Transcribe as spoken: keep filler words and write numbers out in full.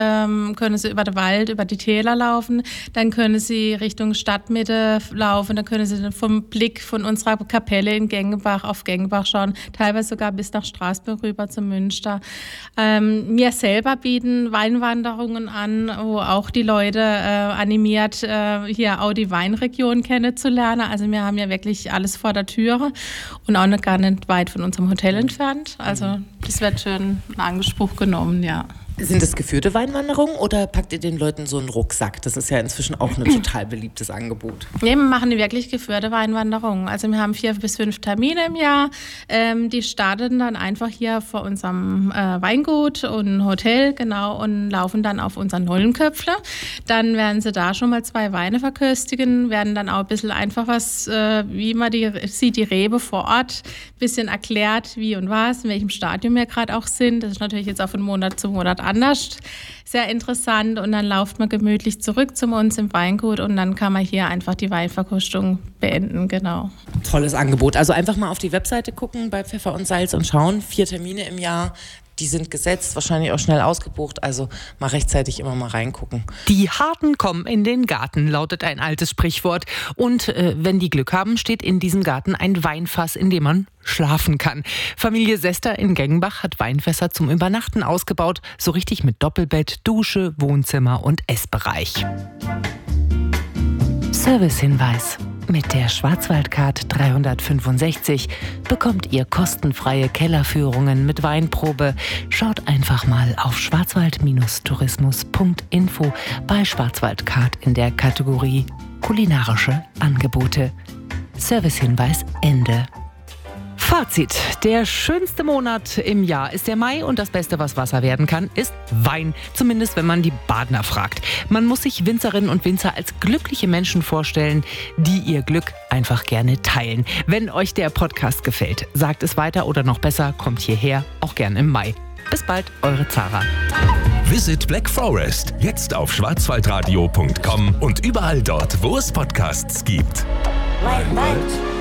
ähm, können Sie über den Wald, über die Täler laufen. Dann können Sie Richtung Stadtmitte laufen. Dann können Sie vom Blick von unserer Kapelle in Gengenbach auf Gengenbach schauen. Teilweise sogar bis nach Straßburg rüber zum Münster. Ähm, wir selber bieten Weinwanderungen an, wo auch die Leute äh, animiert, äh, hier auch die Weinregion kennenzulernen. Also wir haben ja wirklich alles vor der Türe und auch nicht gar nicht weit von unserem Hotel entfernt. Also das wird schön in Anspruch genommen, ja. Sind das geführte Weinwanderungen oder packt ihr den Leuten so einen Rucksack? Das ist ja inzwischen auch ein total beliebtes Angebot. Nee, wir machen die wirklich geführte Weinwanderungen. Also wir haben vier bis fünf Termine im Jahr. Ähm, die starten dann einfach hier vor unserem äh, Weingut und Hotel, genau, und laufen dann auf unseren Nollenköpfle. Dann werden sie da schon mal zwei Weine verköstigen, werden dann auch ein bisschen einfach was, äh, wie man die, sieht, die Rebe vor Ort, ein bisschen erklärt, wie und was, in welchem Stadium wir gerade auch sind. Das ist natürlich jetzt auch von Monat zu Monat anders. Sehr interessant. Und dann lauft man gemütlich zurück zu uns im Weingut und dann kann man hier einfach die Weinverkostung beenden, genau. Tolles Angebot. Also einfach mal auf die Webseite gucken bei Pfeffer und Salz und schauen. Vier Termine im Jahr. Die sind gesetzt, wahrscheinlich auch schnell ausgebucht, also mal rechtzeitig immer mal reingucken. Die Harten kommen in den Garten, lautet ein altes Sprichwort. Und äh, wenn die Glück haben, steht in diesem Garten ein Weinfass, in dem man schlafen kann. Familie Sester in Gengenbach hat Weinfässer zum Übernachten ausgebaut, so richtig mit Doppelbett, Dusche, Wohnzimmer und Essbereich. Servicehinweis. Mit der Schwarzwaldcard dreihundertfünfundsechzig bekommt ihr kostenfreie Kellerführungen mit Weinprobe. Schaut einfach mal auf schwarzwald tourismus punkt info bei Schwarzwaldcard in der Kategorie kulinarische Angebote. Servicehinweis Ende. Fazit. Der schönste Monat im Jahr ist der Mai und das Beste, was Wasser werden kann, ist Wein. Zumindest, wenn man die Badner fragt. Man muss sich Winzerinnen und Winzer als glückliche Menschen vorstellen, die ihr Glück einfach gerne teilen. Wenn euch der Podcast gefällt, sagt es weiter oder noch besser, kommt hierher, auch gern im Mai. Bis bald, eure Zara. Visit Black Forest, jetzt auf schwarzwaldradio punkt com und überall dort, wo es Podcasts gibt. Weinwald.